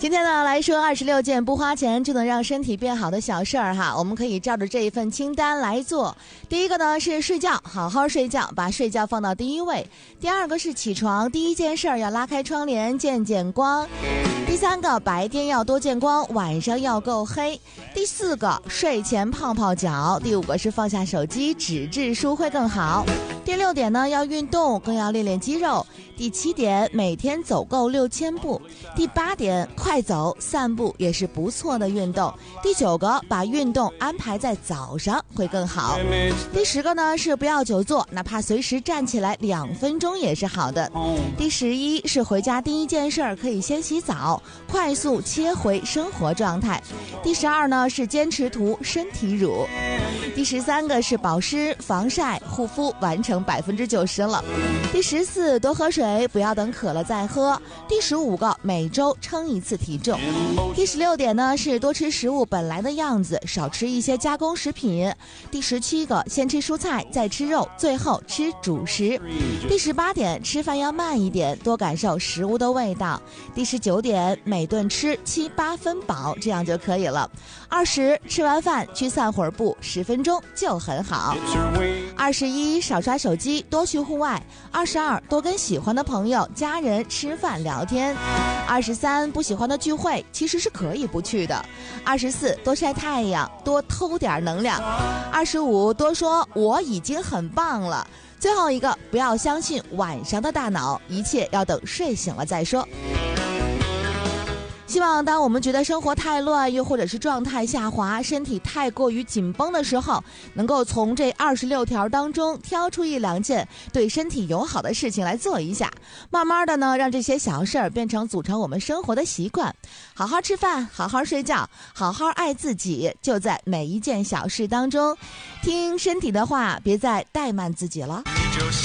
今天呢，来说26件不花钱就能让身体变好的小事儿哈，我们可以照着这一份清单来做。第一个呢是睡觉，好好睡觉，把睡觉放到第一位。第二个是起床，第一件事儿要拉开窗帘见见光。第三个，白天要多见光，晚上要够黑。第四个，睡前泡泡脚。第五个是放下手机，纸质书会更好。第6点呢，要运动，更要练练肌肉。第7点，每天走够6000步。第8点，快走散步也是不错的运动。第9个，把运动安排在早上会更好。第10个呢是不要久坐，哪怕随时站起来2分钟也是好的。第11是回家第一件事儿可以先洗澡，快速切回生活状态。第12呢是坚持涂身体乳。第13个是保湿、防晒、护肤完成90%了。第14，多喝水，不要等渴了再喝。第15个，每周称1次体重。第16点呢是多吃食物本来的样子，少吃一些加工食品。第17个，先吃蔬菜，再吃肉，最后吃主食。第18点，吃饭要慢一点，多感受食物的味道。第19点，每顿吃7、8分饱，这样就可以了。20，吃完饭去散会儿步，10分钟就很好。21，少刷手机，多去户外。22，多跟喜欢的朋友、家人吃饭聊天。23，不喜欢的聚会其实是可以不去的。24，多晒太阳，多偷点能量。25，多说我已经很棒了。最后一个，不要相信晚上的大脑，一切要等睡醒了再说。希望当我们觉得生活太乱，又或者是状态下滑，身体太过于紧绷的时候，能够从这26条当中挑出1、2件对身体友好的事情来做一下，慢慢的呢，让这些小事儿变成组成我们生活的习惯。好好吃饭，好好睡觉，好好爱自己，就在每一件小事当中。听身体的话，别再怠慢自己了。